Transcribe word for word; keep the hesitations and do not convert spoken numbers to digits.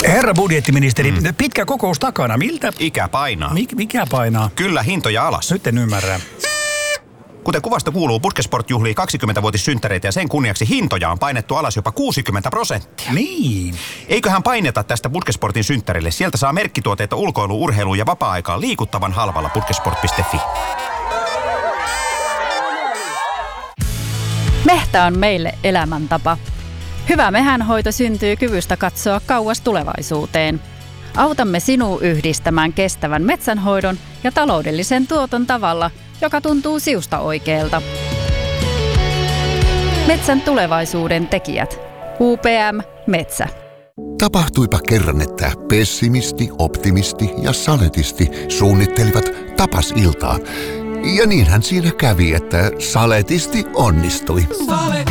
Herra budjettiministeri, mm. pitkä kokous takana. Miltä? Ikä painaa. Mik, mikä painaa? Kyllä, hintoja alas. Nyt en ymmärrä. Kuten kuvasta kuuluu, Puskesport juhlii kaksikymmentävuotissynttäreitä ja sen kunniaksi hintoja on painettu alas jopa kuusikymmentä prosenttia. Niin. Eiköhän paineta tästä Puskesportin synttärille. Sieltä saa merkkituotteita ulkoilu, urheiluun ja vapaa-aikaan liikuttavan halvalla puskesport piste fi. Mehtä on meille elämäntapa. Hyvä mehänhoito syntyy kyvystä katsoa kauas tulevaisuuteen. Autamme sinua yhdistämään kestävän metsänhoidon ja taloudellisen tuoton tavalla, joka tuntuu siusta oikealta. Metsän tulevaisuuden tekijät. U P M Metsä. Tapahtuipa kerran, että pessimisti, optimisti ja saletisti suunnittelivat tapasiltaa. Ja niinhän siinä kävi, että saletisti onnistui.